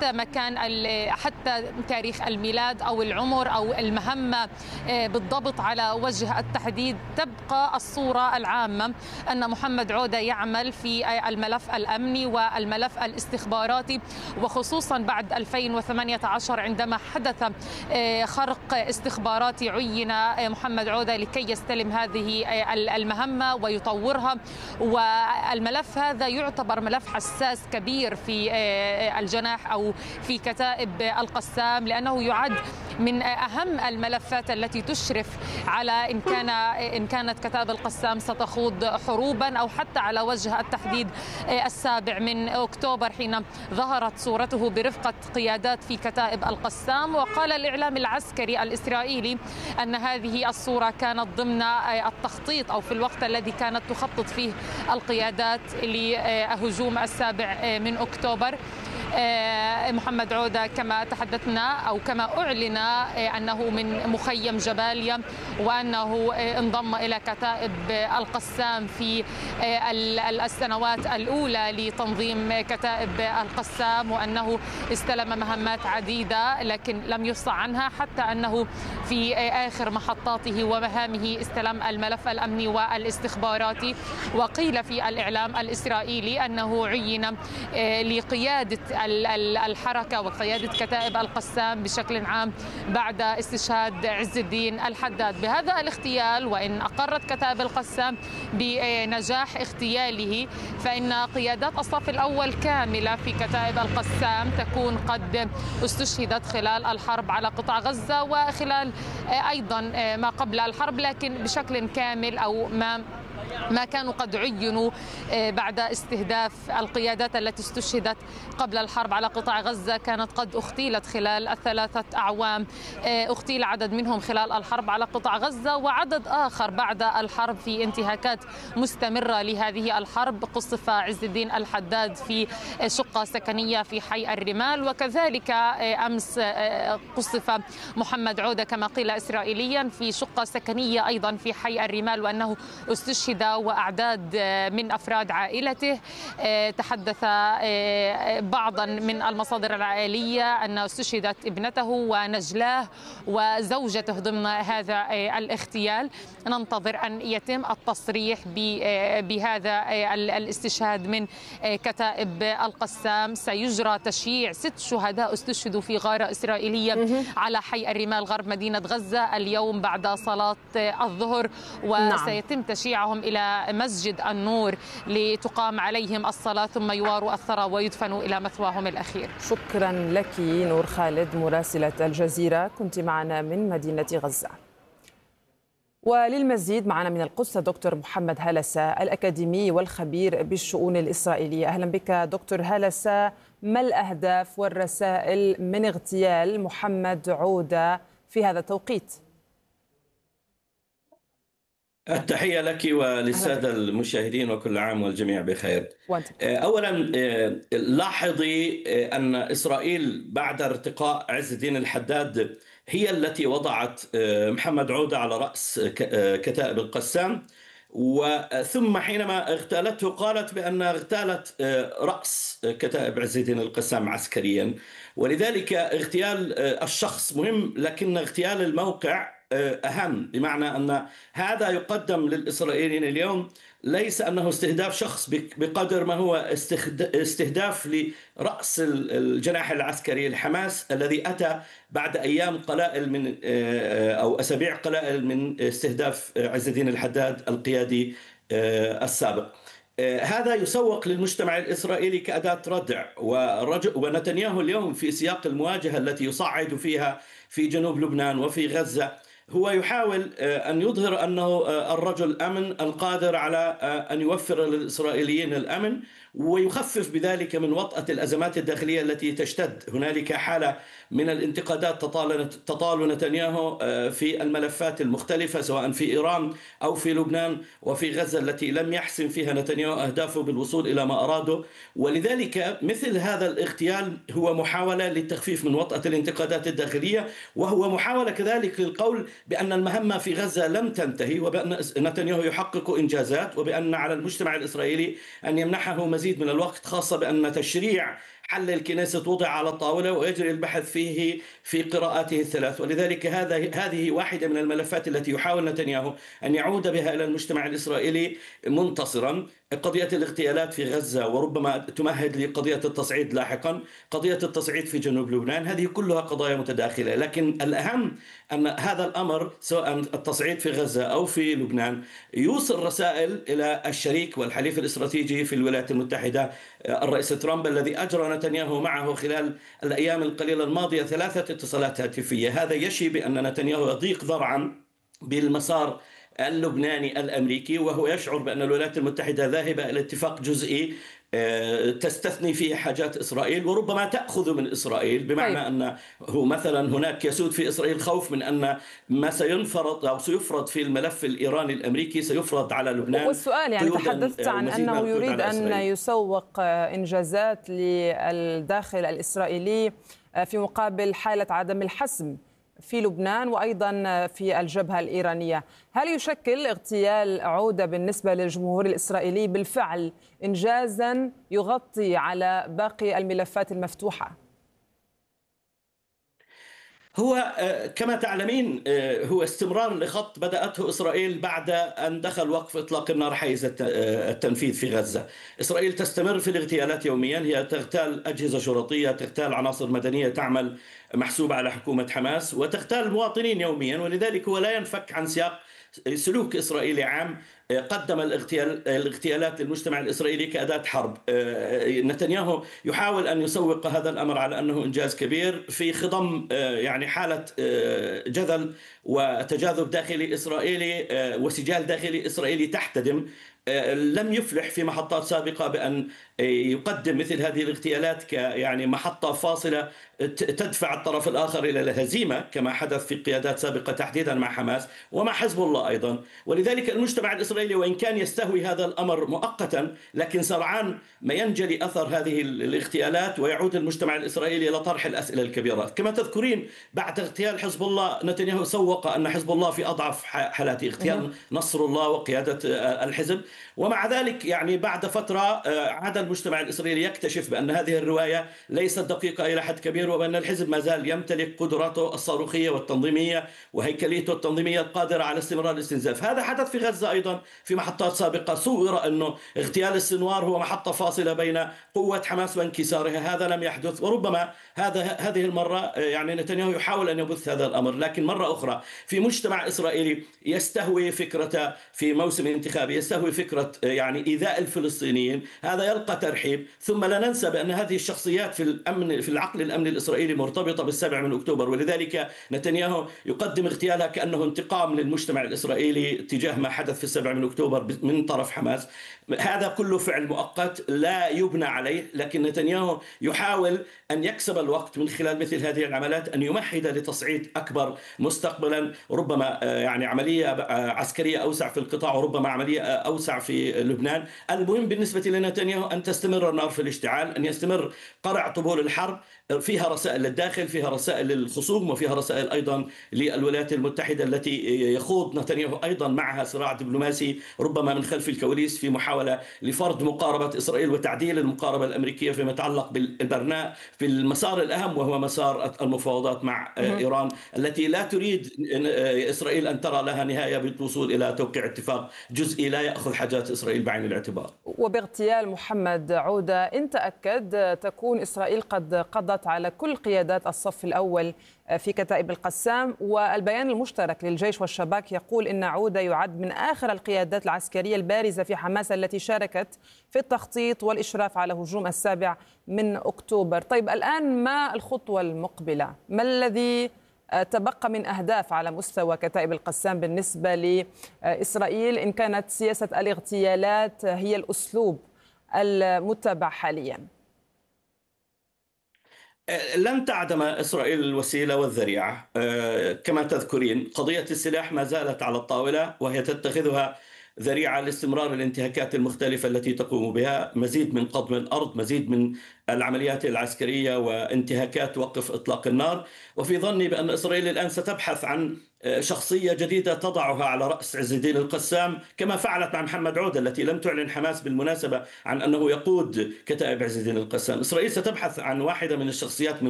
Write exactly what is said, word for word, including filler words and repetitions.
حتى مكان حتى تاريخ الميلاد أو العمر أو المهمة بالضبط على وجه التحديد، تبقى الصورة العامة أن محمد عودة يعمل في الملف الأمني والملف الاستخباراتي، وخصوصا بعد ألفين وثمانية عشر عندما حدث خرق استخباراتي عين محمد عودة لكي يستلم هذه المهمة ويطورها. والملف هذا يعتبر ملف حساس كبير في الجناح أو في كتائب القسام، لأنه يعد من أهم الملفات التي تشرف على إن كان إن كانت كتائب القسام ستخوض حروبا أو حتى على وجه التحديد السابع من أكتوبر حين ظهرت صورته برفقة قيادات في كتائب القسام. وقال الإعلام العسكري الإسرائيلي أن هذه الصورة كانت ضمن التخطيط أو في الوقت الذي كانت تخطط فيه القيادات لهجوم السابع من أكتوبر. محمد عودة كما تحدثنا أو كما أعلن أنه من مخيم جباليا، وأنه انضم إلى كتائب القسام في السنوات الأولى لتنظيم كتائب القسام، وأنه استلم مهمات عديدة لكن لم يفصح عنها، حتى أنه في آخر محطاته ومهامه استلم الملف الأمني والاستخباراتي. وقيل في الإعلام الإسرائيلي أنه عين لقيادة الحركة وقيادة كتائب القسام بشكل عام بعد استشهاد عز الدين الحداد. بهذا الاغتيال، وإن أقرت كتائب القسام بنجاح اغتياله، فإن قيادات الصف الأول كاملة في كتائب القسام تكون قد استشهدت خلال الحرب على قطاع غزة وخلال أيضا ما قبل الحرب، لكن بشكل كامل أو ما ما كانوا قد عينوا بعد استهداف القيادات التي استشهدت قبل الحرب على قطاع غزة كانت قد اغتيلت خلال الثلاثة أعوام. اغتيل عدد منهم خلال الحرب على قطاع غزة، وعدد آخر بعد الحرب في انتهاكات مستمرة لهذه الحرب. قصف عز الدين الحداد في شقة سكنية في حي الرمال، وكذلك أمس قصف محمد عودة كما قيل إسرائيليا في شقة سكنية أيضا في حي الرمال، وأنه استشهد وأعداد من أفراد عائلته. تحدث بعضا من المصادر العائلية أن استشهدت ابنته ونجلاه وزوجته ضمن هذا الاغتيال. ننتظر أن يتم التصريح بهذا الاستشهاد من كتائب القسام. سيجرى تشييع ست شهداء استشهدوا في غارة إسرائيلية على حي الرمال غرب مدينة غزة اليوم بعد صلاة الظهر، وسيتم تشييعهم إلى مسجد النور لتقام عليهم الصلاة ثم يواروا الثرى ويدفنوا إلى مثواهم الأخير. شكرا لك نور خالد مراسلة الجزيرة، كنت معنا من مدينة غزة. وللمزيد معنا من القدس دكتور محمد هلسة الأكاديمي والخبير بالشؤون الإسرائيلية. أهلا بك دكتور هلسة. ما الأهداف والرسائل من اغتيال محمد عودة في هذا التوقيت؟ التحية لك وللسادة المشاهدين، وكل عام والجميع بخير. أولا لاحظي أن إسرائيل بعد ارتقاء عز الدين الحداد هي التي وضعت محمد عودة على رأس كتائب القسام، وثم حينما اغتالته قالت بأن اغتالت رأس كتائب عز الدين القسام عسكريا. ولذلك اغتيال الشخص مهم، لكن اغتيال الموقع أهم، بمعنى أن هذا يقدم للإسرائيليين اليوم ليس أنه استهداف شخص بقدر ما هو استهداف لرأس الجناح العسكري الحماس الذي أتى بعد أيام قلائل من أو أسابيع قلائل من استهداف عز الدين الحداد القيادي السابق. هذا يسوق للمجتمع الإسرائيلي كأداة ردع، ونتنياهو اليوم في سياق المواجهة التي يصعد فيها في جنوب لبنان وفي غزة هو يحاول أن يظهر أنه الرجل أمن القادر على أن يوفر للإسرائيليين الأمن، ويخفف بذلك من وطأة الأزمات الداخلية التي تشتد. هنالك حالة من الانتقادات تطال نتنياهو في الملفات المختلفة سواء في إيران أو في لبنان وفي غزة التي لم يحسم فيها نتنياهو أهدافه بالوصول إلى ما أراده. ولذلك مثل هذا الاغتيال هو محاولة للتخفيف من وطأة الانتقادات الداخلية، وهو محاولة كذلك للقول بأن المهمة في غزة لم تنتهي، وبأن نتنياهو يحقق إنجازات، وبأن على المجتمع الإسرائيلي أن يمنحه مزيد من الوقت، خاصة بأن تشريع حل الكنيست وضع على الطاولة ويجري البحث فيه في قراءاته الثلاث. ولذلك هذا هذه واحدة من الملفات التي يحاول نتنياهو أن يعود بها إلى المجتمع الإسرائيلي منتصرا. قضية الاغتيالات في غزة وربما تمهد لقضية التصعيد لاحقا، قضية التصعيد في جنوب لبنان، هذه كلها قضايا متداخلة. لكن الأهم أن هذا الأمر سواء التصعيد في غزة أو في لبنان يوصل رسائل إلى الشريك والحليف الاستراتيجي في الولايات المتحدة الرئيس ترامب، الذي أجرى نتنياهو معه خلال الأيام القليلة الماضية ثلاثة اتصالات هاتفية. هذا يشي بأن نتنياهو يضيق ذرعا بالمسار اللبناني الأمريكي، وهو يشعر بأن الولايات المتحدة ذاهبة إلى اتفاق جزئي تستثني فيه حاجات إسرائيل وربما تأخذ من إسرائيل، بمعنى طيب. أنه مثلا هناك يسود في إسرائيل خوف من أن ما سينفرض أو سيفرض في الملف الإيراني الأمريكي سيفرض على لبنان. والسؤال يعني تحدثت عن أنه يريد أن يسوق إنجازات للداخل الإسرائيلي في مقابل حالة عدم الحسم في لبنان وأيضا في الجبهة الإيرانية. هل يشكل اغتيال عودة بالنسبة للجمهور الإسرائيلي بالفعل إنجازا يغطي على باقي الملفات المفتوحة؟ هو كما تعلمين هو استمرار لخط بدأته إسرائيل بعد أن دخل وقف إطلاق النار حيز التنفيذ في غزة. إسرائيل تستمر في الاغتيالات يوميا، هي تغتال أجهزة شرطية، تغتال عناصر مدنية تعمل محسوبة على حكومة حماس، وتغتال المواطنين يوميا. ولذلك هو لا ينفك عن سياق سلوك إسرائيلي عام قدم الاغتيال الاغتيالات للمجتمع الإسرائيلي كأداة حرب. نتنياهو يحاول أن يسوق هذا الأمر على أنه إنجاز كبير في خضم يعني حالة جدل وتجاذب داخلي إسرائيلي وسجال داخلي إسرائيلي تحتدم. لم يفلح في محطات سابقة بأن يقدم مثل هذه الاغتيالات ك يعني محطة فاصلة تدفع الطرف الآخر إلى الهزيمة كما حدث في قيادات سابقة تحديدا مع حماس ومع حزب الله أيضا. ولذلك المجتمع الإسرائيلي وإن كان يستهوي هذا الأمر مؤقتا، لكن سرعان ما ينجلي أثر هذه الاغتيالات ويعود المجتمع الإسرائيلي إلى طرح الأسئلة الكبيرة. كما تذكرين بعد اغتيال حزب الله نتنياهو سوق أن حزب الله في أضعف حالات اغتيال نصر الله وقيادة الحزب، ومع ذلك يعني بعد فترة عاد المجتمع الإسرائيلي يكتشف بأن هذه الرواية ليست دقيقة إلى حد كبير، وبأن الحزب ما زال يمتلك قدراته الصاروخية والتنظيمية وهيكليته التنظيمية القادرة على استمرار الاستنزاف. هذا حدث في غزة أيضا في محطات سابقة. صور أنه اغتيال السنوار هو محطة فاصلة بين قوة حماس وانكسارها، هذا لم يحدث. وربما هذا هذه المرة يعني نتنياهو يحاول أن يبث هذا الأمر، لكن مرة أخرى في مجتمع إسرائيلي يستهوي فكرة في موسم انتخابي، يستهوي فكرة يعني إيذاء الفلسطينيين، هذا يلقى ترحيب. ثم لا ننسى بأن هذه الشخصيات في الأمن في العقل الأمني الإسرائيلي مرتبطة بالسابع من أكتوبر، ولذلك نتنياهو يقدم اغتيالها كأنه انتقام للمجتمع الإسرائيلي تجاه ما حدث في السابع من أكتوبر من طرف حماس. هذا كله فعل مؤقت لا يبنى عليه، لكن نتنياهو يحاول أن يكسب الوقت من خلال مثل هذه العمليات، أن يمهد لتصعيد أكبر مستقبلا، ربما يعني عملية عسكرية أوسع في القطاع وربما عملية أوسع في لبنان. المهم بالنسبة لنتنياهو أن تستمر النار في الاشتعال، أن يستمر قرع طبول الحرب، فيها رسائل للداخل، فيها رسائل للخصوم، وفيها رسائل أيضا للولايات المتحدة التي يخوض نتنياهو أيضا معها صراع دبلوماسي ربما من خلف الكواليس في محاولة لفرض مقاربة إسرائيل وتعديل المقاربة الأمريكية فيما يتعلق بالبرناء في المسار الأهم، وهو مسار المفاوضات مع إيران التي لا تريد إسرائيل أن ترى لها نهاية بالوصول إلى توقيع اتفاق جزئي لا يأخذ حاجات إسرائيل بعين الاعتبار. وباغتيال محمد عودة إن تأكد تكون إسرائيل قد قضت على كل قيادات الصف الأول في كتائب القسام، والبيان المشترك للجيش والشباك يقول إن عودة يعد من آخر القيادات العسكرية البارزة في حماس التي شاركت في التخطيط والإشراف على هجوم السابع من أكتوبر. طيب الآن ما الخطوة المقبلة؟ ما الذي تبقى من أهداف على مستوى كتائب القسام بالنسبة لإسرائيل إن كانت سياسة الاغتيالات هي الأسلوب المتبع حالياً؟ لن تعدم إسرائيل الوسيلة والذريعة. كما تذكرين قضية السلاح ما زالت على الطاولة، وهي تتخذها ذريعة لاستمرار الانتهاكات المختلفة التي تقوم بها، مزيد من قضم الأرض، مزيد من العمليات العسكرية وانتهاكات وقف إطلاق النار. وفي ظني بأن إسرائيل الآن ستبحث عن شخصية جديدة تضعها على رأس عز الدين القسام، كما فعلت مع محمد عودة التي لم تعلن حماس بالمناسبة عن أنه يقود كتائب عز الدين القسام. إسرائيل ستبحث عن واحدة من الشخصيات من